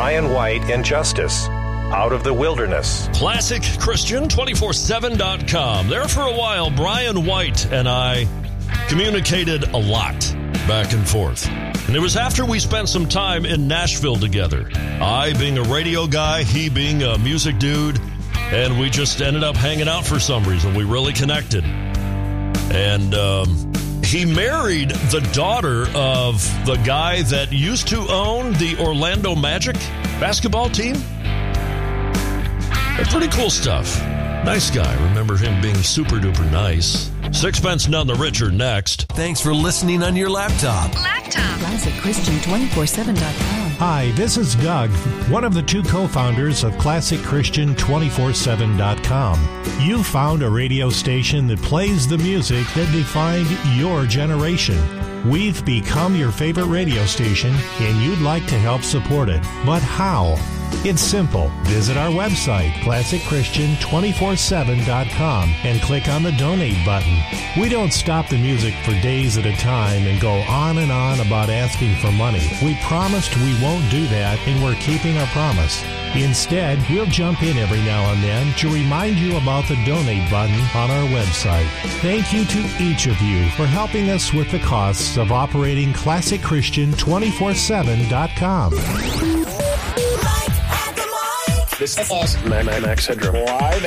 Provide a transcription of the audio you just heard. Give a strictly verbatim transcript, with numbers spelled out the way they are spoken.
Brian White and Justice. Out of the Wilderness. Classic Christian two four seven dot com. There for a while, Brian White and I communicated a lot back and forth. And it was after we spent some time in Nashville together. I being a radio guy, he being a music dude, and we just ended up hanging out for some reason. We really connected. And um, he married the daughter of the guy that used to own the Orlando Magic basketball team. Pretty cool stuff. Nice guy. Remember him being super duper nice. Sixpence None the Richer next. Thanks for listening on your laptop. Laptop. Classic Christian two four seven dot com. Hi, this is Doug, one of the two co-founders of Classic Christian two four seven dot com. You found a radio station that plays the music that defined your generation. We've become your favorite radio station, and you'd like to help support it. But how? It's simple. Visit our website, classic christian two four seven dot com, and click on the donate button. We don't stop the music for days at a time and go on and on about asking for money. We promised we won't do that, and we're keeping our promise. Instead, we'll jump in every now and then to remind you about the donate button on our website. Thank you to each of you for helping us with the costs of operating classic christian two four seven dot com. This is Max Headroom live